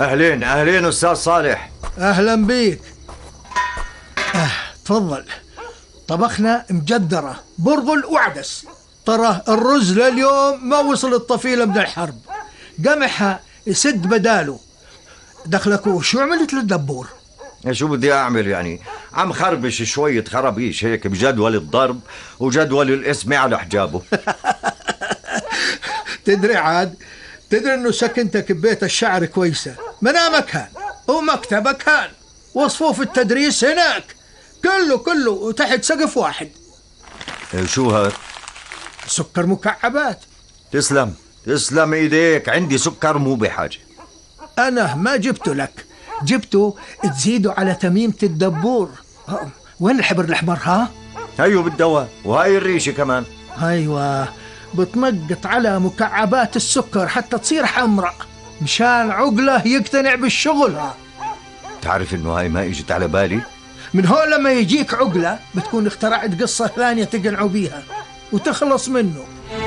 أهلين أهلين أستاذ صالح. أهلا بيك. تفضل. طبخنا مجدرة برغل وعدس. ترى الرز لليوم ما وصل الطفيلة من الحرب. قمحها سد بداله. دخلك شو عملت للدبور؟ شو بدي أعمل يعني؟ عم خربش شوية خرابيش هيك بجدول الضرب وجدول الاسم على حجابه. تدري إنه سكنتك ببيت الشعر كويسة، منامك هان ومكتبك هان وصفوف التدريس هناك، كله تحت سقف واحد. شو هاد؟ سكر مكعبات. تسلم ايديك، عندي سكر مو بحاجة. أنا ما جبته لك، جبته تزيده على تميمة الدبور. وين الحبر الأحمر؟ ها؟ هيو بالدواء، وهاي الريشة كمان. أيوة، بتنقط على مكعبات السكر حتى تصير حمراء مشان عقله يقتنع بالشغل. تعرف إنه هاي ما إجت على بالي؟ من هون لما يجيك عقله بتكون اخترعت قصة ثانية تقنعوا بيها وتخلص منه.